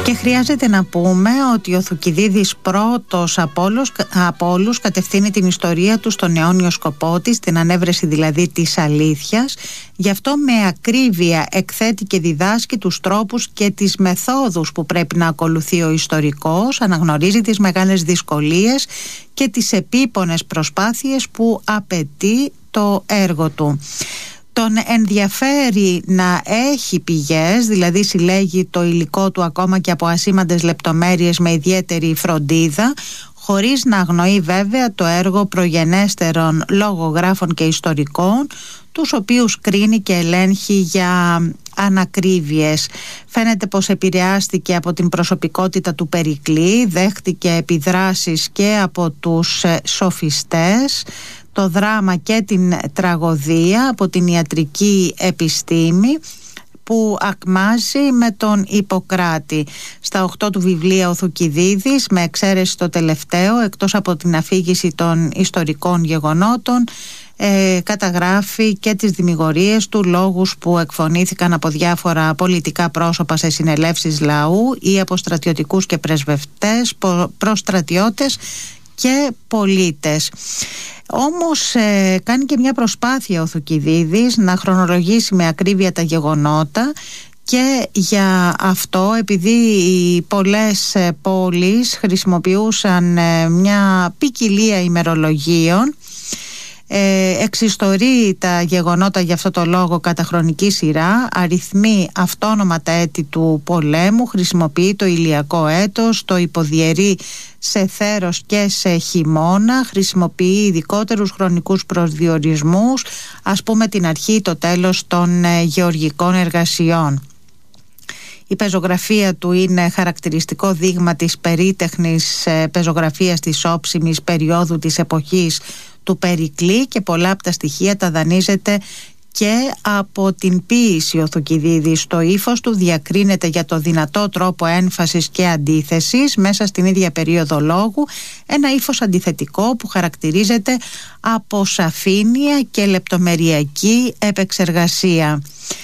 Και χρειάζεται να πούμε ότι ο Θουκυδίδης πρώτος από όλους κατευθύνει την ιστορία του στον αιώνιο σκοπό της, την ανέβρεση δηλαδή της αλήθειας. Γι' αυτό με ακρίβεια εκθέτει και διδάσκει τους τρόπους και τις μεθόδους που πρέπει να ακολουθεί ο ιστορικός, αναγνωρίζει τις μεγάλες δυσκολίες και τις επίπονες προσπάθειες που απαιτεί το έργο του. Τον ενδιαφέρει να έχει πηγές, δηλαδή συλλέγει το υλικό του ακόμα και από ασήμαντες λεπτομέρειες με ιδιαίτερη φροντίδα, χωρίς να αγνοεί βέβαια το έργο προγενέστερων λογογράφων και ιστορικών, τους οποίους κρίνει και ελέγχει για ανακρίβειες. Φαίνεται πως επηρεάστηκε από την προσωπικότητα του Περικλή, δέχτηκε επιδράσεις και από τους σοφιστές, το δράμα και την τραγωδία, από την ιατρική επιστήμη που ακμάζει με τον Ιπποκράτη. Στα 8 του βιβλία ο Θουκυδίδης, με εξαίρεση το τελευταίο, εκτός από την αφήγηση των ιστορικών γεγονότων, καταγράφει και τις δημιγορίες του, λόγους που εκφωνήθηκαν από διάφορα πολιτικά πρόσωπα σε συνελεύσεις λαού ή από στρατιωτικούς και πρεσβευτές προς στρατιώτες και πολίτες. Όμως κάνει και μια προσπάθεια ο Θουκυδίδης να χρονολογήσει με ακρίβεια τα γεγονότα, και για αυτό, επειδή οι πολλές πόλεις χρησιμοποιούσαν μια ποικιλία ημερολογίων, εξιστορεί τα γεγονότα για αυτό το λόγο κατά χρονική σειρά, αριθμεί αυτόνομα τα έτη του πολέμου, χρησιμοποιεί το ηλιακό έτος, το υποδιαιρεί σε θέρος και σε χειμώνα, χρησιμοποιεί ειδικότερους χρονικούς προσδιορισμούς, ας πούμε την αρχή, το τέλος των γεωργικών εργασιών. Η πεζογραφία του είναι χαρακτηριστικό δείγμα της περίτεχνης πεζογραφίας της όψιμης περίοδου της εποχής του Περικλή, και πολλά από τα στοιχεία τα δανείζεται και από την ποίηση. Ο Θουκυδίδης, το ύφος του διακρίνεται για το δυνατό τρόπο έμφασης και αντίθεσης μέσα στην ίδια περίοδο λόγου, ένα ύφος αντιθετικό που χαρακτηρίζεται από σαφήνεια και λεπτομεριακή επεξεργασία.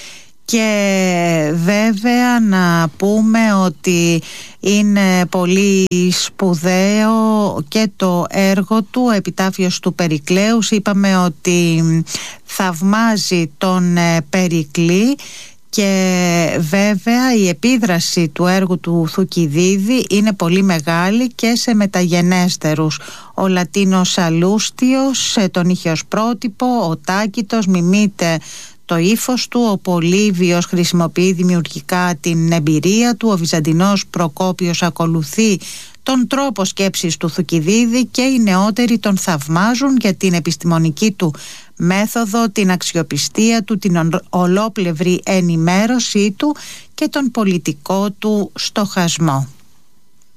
Και βέβαια να πούμε ότι είναι πολύ σπουδαίο και το έργο του, ο Επιτάφιος του Περικλέους. Είπαμε ότι θαυμάζει τον Περικλή, και βέβαια η επίδραση του έργου του Θουκυδίδη είναι πολύ μεγάλη και σε μεταγενέστερους. Ο Λατίνος Σαλούστιος τον είχε ως πρότυπο, ο Τάκητος μιμείται το ύφος του, ο Πολύβιος χρησιμοποιεί δημιουργικά την εμπειρία του, ο Βυζαντινός Προκόπιος ακολουθεί τον τρόπο σκέψης του Θουκυδίδη, και οι νεότεροι τον θαυμάζουν για την επιστημονική του μέθοδο, την αξιοπιστία του, την ολόπλευρη ενημέρωσή του και τον πολιτικό του στοχασμό.